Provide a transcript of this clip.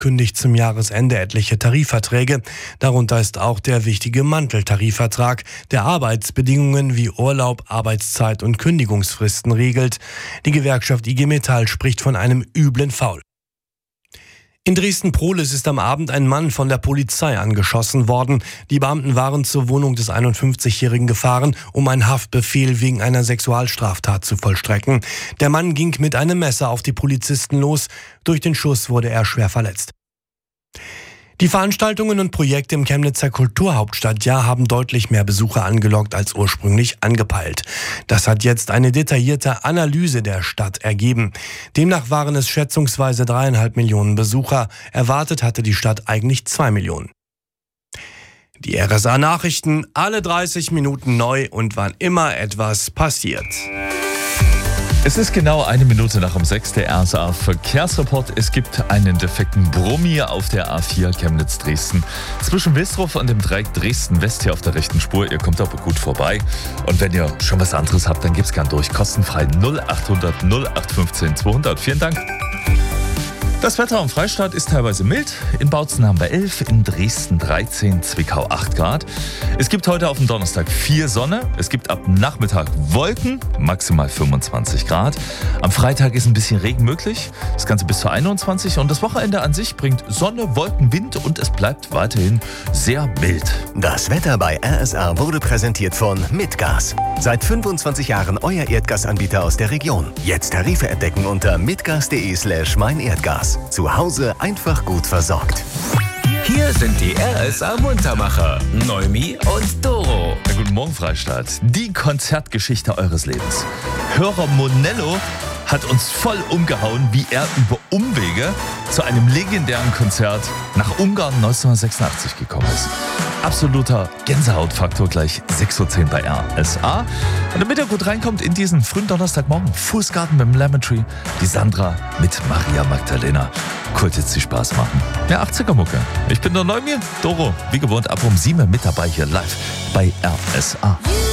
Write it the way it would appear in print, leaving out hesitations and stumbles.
kündigt zum Jahresende etliche Tarifverträge. Darunter ist auch der wichtige Manteltarifvertrag, der Arbeitsbedingungen wie Urlaub, Arbeitszeit und Kündigungsfristen regelt. Die Gewerkschaft IG Metall spricht von einem üblen Faul. In Dresden-Prohlis ist am Abend ein Mann von der Polizei angeschossen worden. Die Beamten waren zur Wohnung des 51-Jährigen gefahren, um einen Haftbefehl wegen einer Sexualstraftat zu vollstrecken. Der Mann ging mit einem Messer auf die Polizisten los. Durch den Schuss wurde er schwer verletzt. Die Veranstaltungen und Projekte im Chemnitzer Kulturhauptstadtjahr haben deutlich mehr Besucher angelockt als ursprünglich angepeilt. Das hat jetzt eine detaillierte Analyse der Stadt ergeben. Demnach waren es schätzungsweise 3,5 Millionen Besucher. Erwartet hatte die Stadt eigentlich 2 Millionen. Die RSA-Nachrichten, alle 30 Minuten neu und wann immer etwas passiert. Es ist genau 1 Minute nach um 6, der RSA-Verkehrsreport. Es gibt einen defekten Brummi auf der A4 Chemnitz-Dresden. Zwischen Wilsdruff und dem Dreieck Dresden-West hier auf der rechten Spur. Ihr kommt aber gut vorbei. Und wenn ihr schon was anderes habt, dann gebt's gern durch. Kostenfrei 0800 0815 200. Vielen Dank. Das Wetter am Freistaat ist teilweise mild. In Bautzen haben wir 11, in Dresden 13, Zwickau 8 Grad. Es gibt heute auf dem Donnerstag 4 Sonne. Es gibt ab Nachmittag Wolken, maximal 25 Grad. Am Freitag ist ein bisschen Regen möglich, das Ganze bis zu 21. Und das Wochenende an sich bringt Sonne, Wolken, Wind und es bleibt weiterhin sehr mild. Das Wetter bei RSA wurde präsentiert von Mitgas. Seit 25 Jahren euer Erdgasanbieter aus der Region. Jetzt Tarife entdecken unter mitgas.de/meinerdgas. Zu Hause einfach gut versorgt. Hier sind die RSA Muntermacher, Noemi und Doro. Ja, guten Morgen, Freistaat. Die Konzertgeschichte eures Lebens. Hörer Monello hat uns voll umgehauen, wie er über Umwege zu einem legendären Konzert nach Ungarn 1986 gekommen ist. Absoluter Gänsehautfaktor, gleich 6:10 Uhr bei RSA. Und damit er gut reinkommt in diesen frühen Donnerstagmorgen, Fußgarten mit dem Lemon Tree, die Sandra mit Maria Magdalena. Kurz jetzt die Spaß machen. Ja, 80er-Mucke. Ich bin der Neumir, Doro, wie gewohnt ab um 7 mit dabei hier live bei RSA.